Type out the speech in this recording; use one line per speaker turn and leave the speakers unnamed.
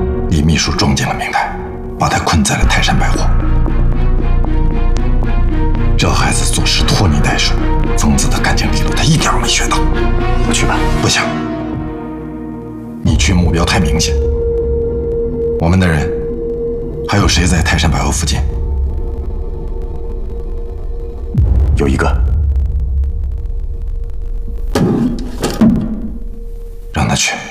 李秘书撞进了明台，把他困在了泰山百货。这孩子做事拖泥带水，疯子的干净利落，他一点没学到。
我去吧。
不行，你去目标太明显。我们的人还有谁在泰山百货附近？
有一个，
让他去。